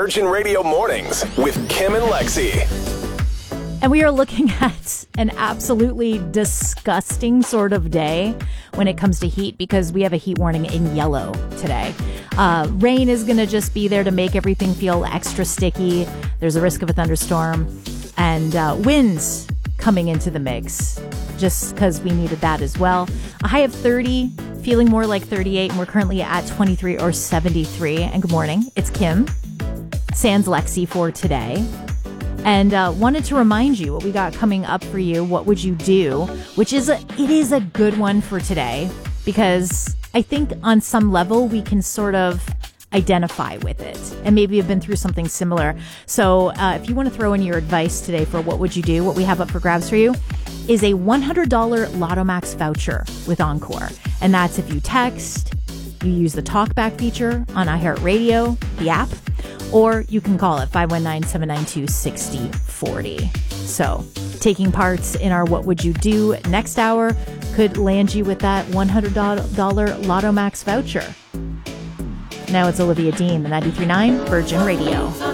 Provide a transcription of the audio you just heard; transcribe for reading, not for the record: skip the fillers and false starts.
Virgin Radio Mornings with Kim and Lexi. And we are looking at an absolutely disgusting sort of day when it comes to heat because we have a heat warning in yellow today. Rain is going to just be there to make everything feel extra sticky. There's a risk of a thunderstorm and winds coming into the mix just because we needed that as well. A high of 30, feeling more like 38, and we're currently at 23 or 73. And good morning. It's Kim, sans Lexi for today. And wanted to remind you what we got coming up for you. What would you do? Which is it is a good one for today because I think on some level we can sort of identify with it and maybe have been through something similar. So if you want to throw in your advice today for what would you do, what we have up for grabs for you is a $100 Lotto Max voucher with Encore. And that's if you text, you use the talkback feature on iHeartRadio, the app, or you can call it 519-792-6040. So taking parts in our What Would You Do next hour could land you with that $100 Lotto Max voucher. Now it's Olivia Dean, the 93.9 Virgin Radio.